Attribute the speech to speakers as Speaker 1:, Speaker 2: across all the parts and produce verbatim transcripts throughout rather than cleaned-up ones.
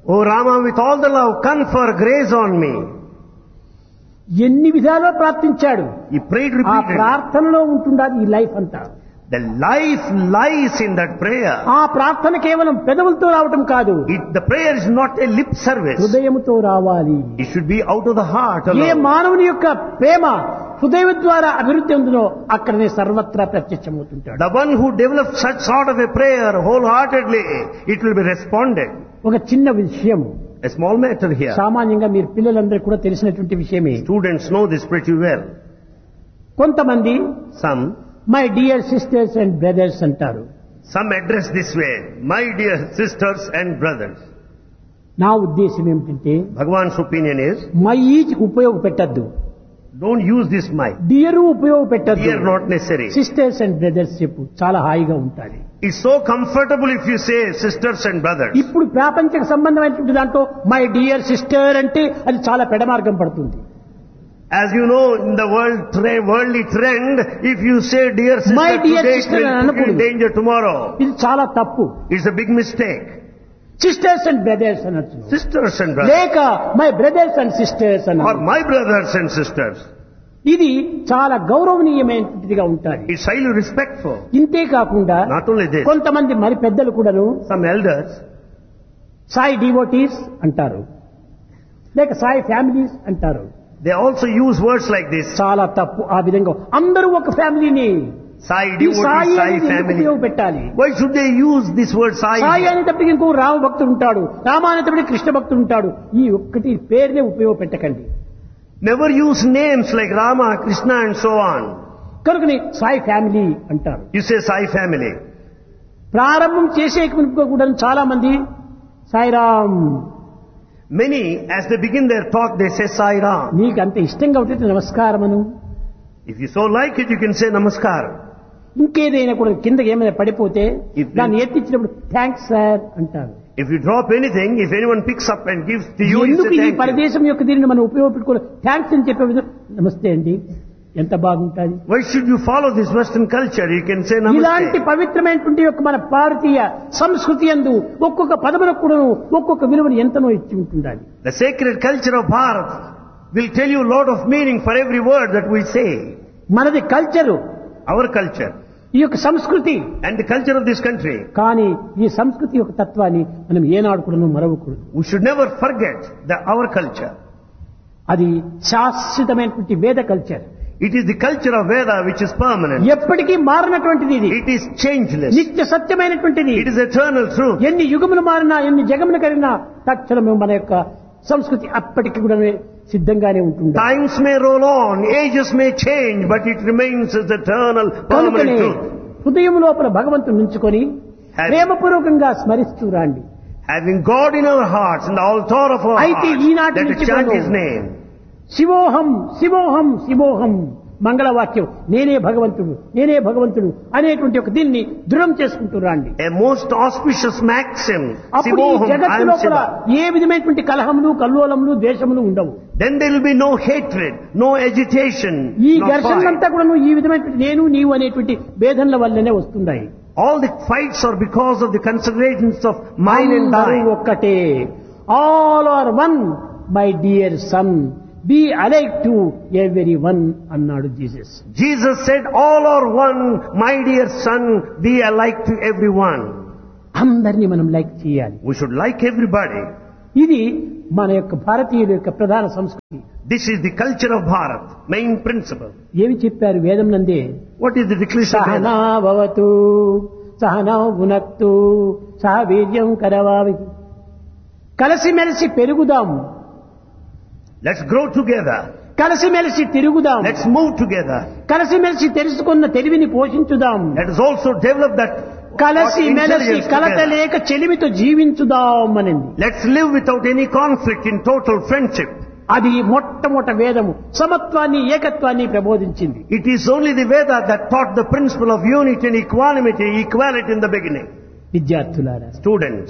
Speaker 1: O Rama, with all the love, confer grace on me.
Speaker 2: ఎన్ని విధాలో ప్రార్థించాడు.
Speaker 1: He prayed
Speaker 2: ఆ
Speaker 1: repeatedly.
Speaker 2: ప్రార్థనలో ఉంటుండాలి ఈ లైఫ్ అంతా.
Speaker 1: The life lies in that prayer.
Speaker 2: ఆ ప్రార్థన కేవలం పెదవులతో రావటం కాదు,
Speaker 1: It, the prayer is not a lip service.
Speaker 2: హృదయముతో రావాలి.
Speaker 1: It should be out of the heart
Speaker 2: A
Speaker 1: alone.
Speaker 2: మానవుని యొక్క ప్రేమ హృదయం ద్వారా అభివృద్ధి ఉందో అక్కడనే సర్వత్రా ప్రత్యక్షమవుతుంటాడు.
Speaker 1: The one who develops such sort of a prayer wholeheartedly, it will be responded.
Speaker 2: ఒక చిన్న విషయం,
Speaker 1: A small matter here.
Speaker 2: సామాన్యంగా మీరు పిల్లలందరూ కూడా తెలిసినటువంటి విషయమే.
Speaker 1: Students know this pretty well.
Speaker 2: కొంతమంది
Speaker 1: Some,
Speaker 2: my dear sisters and brothers అంటారు.
Speaker 1: some address this way, my dear sisters and brothers.
Speaker 2: నా ఉద్దేశం ఏమిటంటే
Speaker 1: Bhagavan's opinion is,
Speaker 2: my ఉపయోగపెట్టద్దు,
Speaker 1: don't use this my.
Speaker 2: Dear ఉపయోగపెట్టద్దు,
Speaker 1: Dear not necessary.
Speaker 2: Sisters and brothers చెప్పు, చాలా హాయిగా ఉంటుంది.
Speaker 1: It's so comfortable if you say sisters and brothers.
Speaker 2: ఇప్పుడు ప్రాపంచిక సంబంధమైనటువంటి దాంట్లో మై డియర్ సిస్టర్ అంటే అది చాలా పెడమార్గం పడుతుంది.
Speaker 1: As you know, in the world tre- worldly trend, if you say dear sister
Speaker 2: My dear
Speaker 1: today,
Speaker 2: sister
Speaker 1: it will
Speaker 2: అని
Speaker 1: put you in
Speaker 2: అనకూడదు.
Speaker 1: danger tomorrow.
Speaker 2: ఇది చాలా తప్పు.
Speaker 1: It's a big mistake.
Speaker 2: Sisters and brothers అనొచ్చు,
Speaker 1: Sisters and brothers.
Speaker 2: లేక my brothers and sisters అన్న,
Speaker 1: Or my brothers and sisters.
Speaker 2: ఇది చాలా గౌరవనీయమైనటువంటిదిగా ఉంటుంది.
Speaker 1: It's highly respectful.
Speaker 2: ఇంతే కాకుండా
Speaker 1: Not only this,
Speaker 2: కొంతమంది మరి పెద్దలు కూడాను
Speaker 1: some elders,
Speaker 2: సాయి డివోటీస్ అంటారు, లేక సాయి ఫ్యామిలీస్ అంటారు.
Speaker 1: they also use words like this.
Speaker 2: చాలా తప్పు. ఆ విధంగా అందరూ ఒక ఫ్యామిలీని,
Speaker 1: Sai
Speaker 2: ఈ
Speaker 1: devotee,
Speaker 2: సాయి
Speaker 1: Sai
Speaker 2: అనేది ఎందుకు
Speaker 1: family.
Speaker 2: ఉపయోగపెట్టాలి?
Speaker 1: Why should they use this word
Speaker 2: Sai
Speaker 1: Sai?
Speaker 2: అనేటప్పటికి ఇంకో రామ భక్తుడు ఉంటాడు, రామ అనేటప్పటికి కృష్ణ భక్తుడు ఉంటాడు. ఈ ఒక్కటి పేరునే ఉపయోగపెట్టకండి.
Speaker 1: Never use names like Rama, Krishna and so on.
Speaker 2: కనుకని సాయి ఫ్యామిలీ అంటారు.
Speaker 1: You say Sai family.
Speaker 2: ప్రారంభం చేసే కూడా చాలా మంది Sairam,
Speaker 1: Many, as they begin their talk, they say Sai Ram.
Speaker 2: నీకు అంత ఇష్టంగా ఉంటుంది నమస్కారమను.
Speaker 1: If you so like it, you can say Namaskar.
Speaker 2: ఇంకేదైనా కూడా కింద ఏమైనా పడిపోతే
Speaker 1: If-
Speaker 2: దాన్ని ఎత్తిచ్చినప్పుడు థ్యాంక్స్ సార్ అంటారు.
Speaker 1: If you drop anything, if anyone picks up and gives to you, you
Speaker 2: ఎందుకు
Speaker 1: say
Speaker 2: ఈ
Speaker 1: thank you.
Speaker 2: పరదేశం యొక్క దీనిని మనం ఉపయోగపెట్టుకోవాలి? థ్యాంక్స్ అని చెప్పే విధంగా నమస్తే అండి, ఎంత బాగుంటుంది.
Speaker 1: Why should you follow this Western culture? You can say
Speaker 2: ఇలాంటి
Speaker 1: Namaste.
Speaker 2: పవిత్రమైనటువంటి యొక్క మన భారతీయ సంస్కృతి యందు ఒక్కొక్క పదములకు కూడా ఒక్కొక్క విలువను ఎంతనో ఇచ్చి ఉంటుండాలి.
Speaker 1: The sacred culture of Bharat will tell you a lot of meaning for every word that we say.
Speaker 2: మనది కల్చరు,
Speaker 1: Our culture
Speaker 2: ఈ యొక్క సంస్కృతి.
Speaker 1: and the culture of this country.
Speaker 2: కానీ ఈ సంస్కృతి యొక్క తత్వాన్ని మనం ఏనాడు కూడా మరవకూడదు.
Speaker 1: We should never forget the our culture.
Speaker 2: అది శాశ్వతమైనటువంటి వేద culture.
Speaker 1: It is the culture of Veda which is permanent.
Speaker 2: ఎప్పటికీ మారినటువంటిది ఇది.
Speaker 1: It is changeless.
Speaker 2: నిత్య సత్యమైనటువంటిది.
Speaker 1: It is eternal truth.
Speaker 2: ఎన్ని యుగములు మారినా, ఎన్ని జగములు కలిగినా తక్షణమే మన యొక్క సంస్కృతి అప్పటికి కూడా సిద్ధంగానే ఉంటుంది.
Speaker 1: Times may roll on, ages may change, but it remains as eternal, permanent
Speaker 2: కనుకనే
Speaker 1: truth.
Speaker 2: హృదయం లోపల భగవంతుని ఉంచుకొని ప్రేమపూర్వకంగా స్మరిస్తూ రాండి.
Speaker 1: Having God in our hearts, in the altar of our
Speaker 2: అయితే
Speaker 1: hearts,
Speaker 2: ఈనాటి
Speaker 1: let us
Speaker 2: నుంచి
Speaker 1: chant
Speaker 2: కూడా
Speaker 1: His name.
Speaker 2: శివోహం శివోహం శివోహం మంగళవాక్యం, నేనే భగవంతుడు నేనే భగవంతుడు అనేటువంటి ఒక దీన్ని దృఢం చేసుకుంటూ రాండి.
Speaker 1: A most auspicious maxim.
Speaker 2: అప్పుడు ఈ
Speaker 1: Sivoham, I
Speaker 2: జగత్తు
Speaker 1: am
Speaker 2: లోపల
Speaker 1: Shiva.
Speaker 2: ఏ విధమైనటువంటి కలహములు కల్లోలములు ద్వేషములు ఉండవు.
Speaker 1: Then there will be no hatred, no agitation,
Speaker 2: ఈ
Speaker 1: no fight.
Speaker 2: ఘర్షణలంతా కూడా ఈ విధమైనటువంటి నేను నీవు అనేటువంటి భేదనల వల్లనే వస్తున్నాయి.
Speaker 1: All the fights are because of the considerations of mine and
Speaker 2: అందరూ
Speaker 1: thine.
Speaker 2: ఒక్కటే. All are one my dear son, be alike to every one అన్నాడు Jesus.
Speaker 1: Jesus said, all are one, my dear son, be alike to everyone.
Speaker 2: అందరినీ మనం like చేయాలి.
Speaker 1: We should like everybody.
Speaker 2: ఇది మన యొక్క భారతీయుల యొక్క ప్రధాన సంస్కృతి.
Speaker 1: This is the culture of Bharat, main principle.
Speaker 2: ఏమి చెప్పారు వేదం నందే?
Speaker 1: What is the declaration of
Speaker 2: Sahana
Speaker 1: Veda?
Speaker 2: భవతు సహనౌ భునక్తు సహ వీర్యం కరవావహి. కలిసిమెలిసి పెరుగుదాం,
Speaker 1: Let's grow together.
Speaker 2: కలిసిమెలిసి తిరుగుదాం,
Speaker 1: Let's move together.
Speaker 2: కలిసిమెలిసి తెలుసుకున్న తెలివిని పోషించుదాం,
Speaker 1: Let us also develop that
Speaker 2: కలిసి మెలిసి
Speaker 1: intelligence
Speaker 2: కలత
Speaker 1: together.
Speaker 2: లేక చెలిమితో జీవించుదాం అనింది.
Speaker 1: Let's live without any conflict in total friendship.
Speaker 2: అది మొట్టమొదటి వేదము సమత్వాన్ని ఏకత్వాన్ని ప్రబోధించింది.
Speaker 1: It is only the Veda that taught the principle of unity and equanimity, equality in the beginning.
Speaker 2: విద్యార్థులారా,
Speaker 1: Students,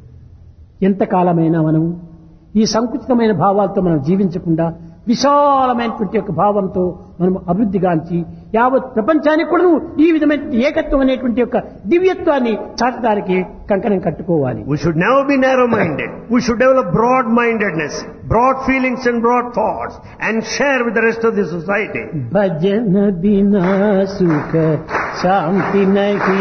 Speaker 2: ఎంతకాలమైనా మనం ఈ సంకుచితమైన భావాలతో మనం జీవించకుండా విశాలమైనటువంటి యొక్క భావంతో మనం అభివృద్ధిగాంచి యావత్ ప్రపంచానికి కూడా ఈ విధమైన ఏకత్వం అనేటువంటి యొక్క దివ్యత్వాన్ని చాటడానికి కంకణం కట్టుకోవాలి.
Speaker 1: We should never be narrow-minded. We should develop broad-mindedness, broad feelings and broad thoughts, and share with the rest of the society.
Speaker 2: భజన బినా సుఖ శాంతి నహి